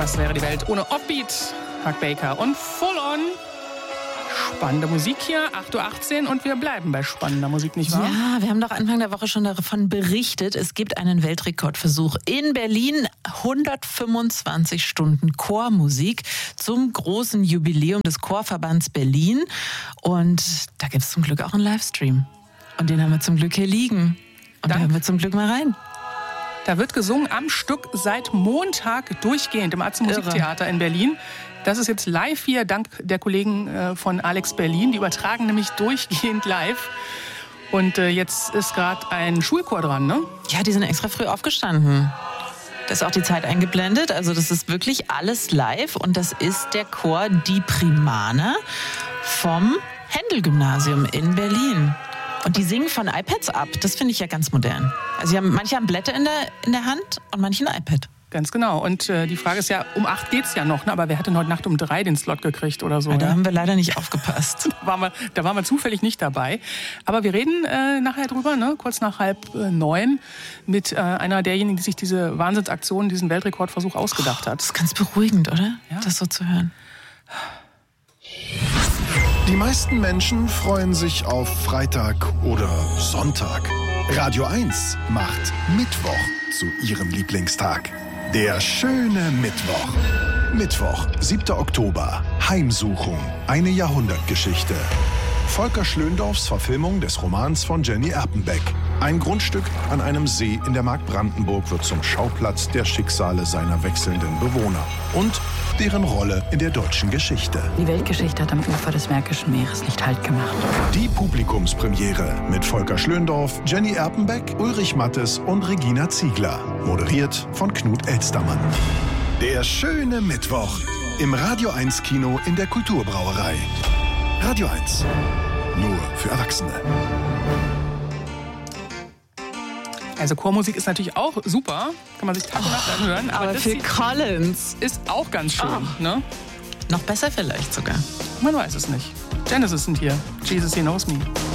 Was wäre die Welt ohne Offbeat? Mark Baker und Full On. Spannende Musik hier, 8.18 Uhr und wir bleiben bei spannender Musik, nicht wahr? Ja, wir haben doch Anfang der Woche schon davon berichtet, es gibt einen Weltrekordversuch in Berlin, 125 Stunden Chormusik zum großen Jubiläum des Chorverbands Berlin und da gibt es zum Glück auch einen Livestream und den haben wir zum Glück hier liegen und da hören wir zum Glück mal rein. Da wird gesungen am Stück seit Montag durchgehend im Atze Musiktheater in Berlin. Das ist jetzt live hier, dank der Kollegen von Alex Berlin. Die übertragen nämlich durchgehend live. Und jetzt ist gerade ein Schulchor dran, ne? Ja, die sind extra früh aufgestanden. Da ist auch die Zeit eingeblendet. Also das ist wirklich alles live. Und das ist der Chor Die Primaner vom Händel-Gymnasium in Berlin. Und die singen von iPads ab. Das finde ich ja ganz modern. Also manche haben Blätter in der Hand und manche ein iPad. Ganz genau. Und die Frage ist ja, um 8 geht's ja noch, ne? Aber wer hat denn heute Nacht um 3 den Slot gekriegt oder so? Ja, da haben wir leider nicht aufgepasst. Da waren wir zufällig nicht dabei. Aber wir reden nachher drüber, ne? Kurz nach 8:30, mit einer derjenigen, die sich diese Wahnsinnsaktion, diesen Weltrekordversuch ausgedacht hat. Das ist ganz beruhigend, oder? Ja. Das so zu hören. Die meisten Menschen freuen sich auf Freitag oder Sonntag. Radio 1 macht Mittwoch zu ihrem Lieblingstag. Der schöne Mittwoch. Mittwoch, 7. Oktober. Heimsuchung. Eine Jahrhundertgeschichte. Volker Schlöndorffs Verfilmung des Romans von Jenny Erpenbeck. Ein Grundstück an einem See in der Mark Brandenburg wird zum Schauplatz der Schicksale seiner wechselnden Bewohner und deren Rolle in der deutschen Geschichte. Die Weltgeschichte hat am Ufer des Märkischen Meeres nicht Halt gemacht. Die Publikumspremiere mit Volker Schlöndorff, Jenny Erpenbeck, Ulrich Mattes und Regina Ziegler. Moderiert von Knut Elstermann. Der schöne Mittwoch im Radio 1 Kino in der Kulturbrauerei. Radio 1. Nur für Erwachsene. Also Chormusik ist natürlich auch super, kann man sich Tag und Nacht anhören. Aber das für Collins ist auch ganz schön, ne? noch besser vielleicht sogar. Man weiß es nicht. Genesis sind hier. Jesus, He Knows Me.